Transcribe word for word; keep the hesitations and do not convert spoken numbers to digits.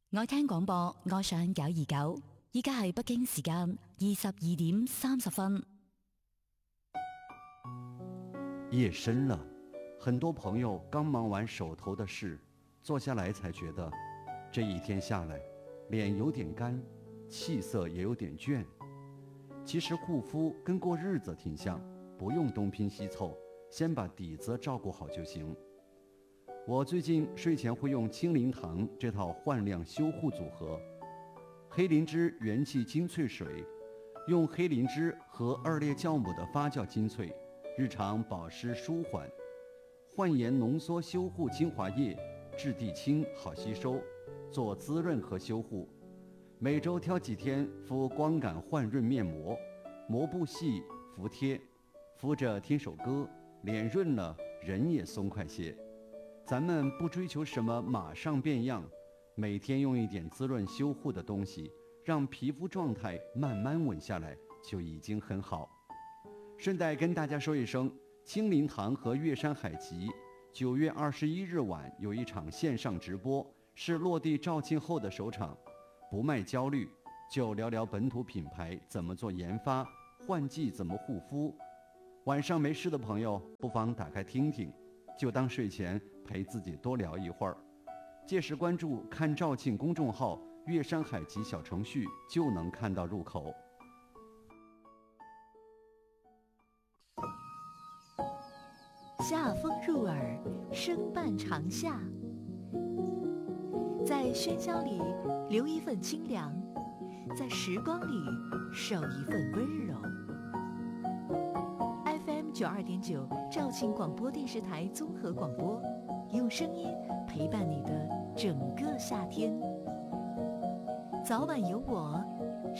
愛聽廣播，愛上九二九。依家係北京時間二十二點三十分。 夜深了，很多朋友剛忙完手頭的事，坐下來才覺得，這一天下來，臉有點乾，氣色也有點倦。其實護膚跟過日子挺像，不用東拼西湊，先把底子照顧好就行。我最近睡前會用青靈堂這套煥亮修護組合，黑靈芝元氣精粹水，用黑靈芝和二裂酵母的發酵精粹，日常保濕舒緩；煥顏濃縮修護精華液，質地輕好吸收，做滋潤和修護。每周挑幾天敷光感煥潤面膜，膜不細服帖，敷着聽首歌，臉潤了，人也鬆快些。咱們不追求什麼馬上變樣，每天用一點滋潤修護的東西，讓皮膚狀態慢慢穩下來，就已經很好。順帶跟大家說一聲，青靈堂和粵山海吉九月二十一日晚有一場線上直播，是落地肇慶後的首場。不賣焦慮，就聊聊本土品牌怎麼做研發，換季怎麼護膚。晚上沒事的朋友不妨打開聽聽，就當睡前陪自己多聊一會兒。屆時關注看肇慶公眾號粵山海吉小程序就能看到入口。 夏風入耳，聲伴長夏。在喧囂裏留一份清涼，在時光裏守一份溫柔。F M 九二點九，肇慶廣播電視台綜合廣播，用聲音陪伴你的整個夏天。早晚有我。